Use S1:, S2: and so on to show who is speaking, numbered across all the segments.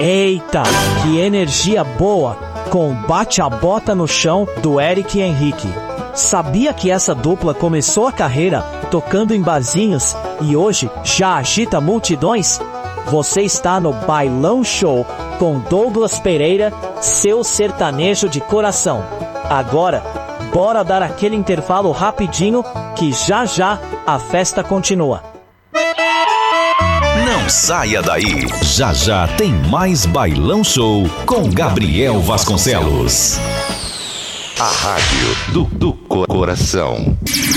S1: Eita, que energia boa com Bate a Bota no Chão do Eric Henrique. Sabia que essa dupla começou a carreira tocando em barzinhos e hoje já agita multidões? Você está no Bailão Show com Douglas Pereira, seu sertanejo de coração. Agora, bora dar aquele intervalo rapidinho que já já a festa continua.
S2: Não saia daí. Já já tem mais Bailão Show com Gabriel Vasconcelos. A rádio do coração.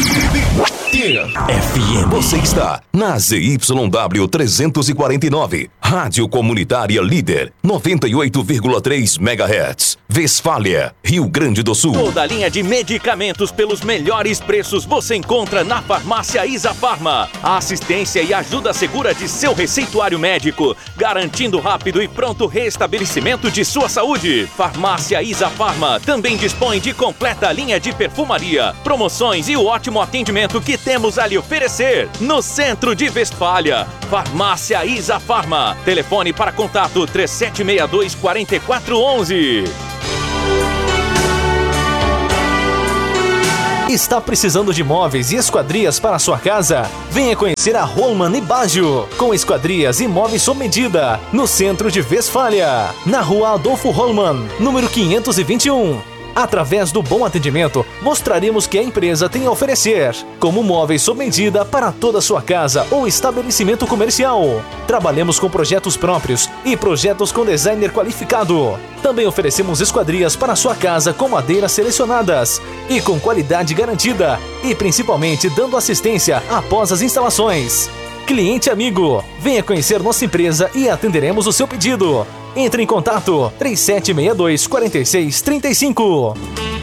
S2: FM. Você está na ZYW 349, Rádio Comunitária Líder, 98,3 MHz, Westfália, Rio Grande do Sul.
S3: Toda a linha de medicamentos pelos melhores preços você encontra na Farmácia Isafarma. A assistência e ajuda segura de seu receituário médico, garantindo rápido e pronto restabelecimento de sua saúde. Farmácia Isafarma também dispõe de completa linha de perfumaria, promoções e o ótimo atendimento que temos a lhe oferecer no centro de Westfália. Farmácia Isafarma. Telefone para contato 3762-4411.
S4: Está precisando de móveis e esquadrias para a sua casa? Venha conhecer a Holman e Baggio, com esquadrias e móveis sob medida, no centro de Westfália, na rua Adolfo Holman, número 521. Através do bom atendimento, mostraremos que a empresa tem a oferecer, como móveis sob medida para toda a sua casa ou estabelecimento comercial. Trabalhamos com projetos próprios e projetos com designer qualificado. Também oferecemos esquadrias para a sua casa com madeiras selecionadas e com qualidade garantida, e principalmente dando assistência após as instalações. Cliente amigo, venha conhecer nossa empresa e atenderemos o seu pedido. Entre em contato 3762-4635.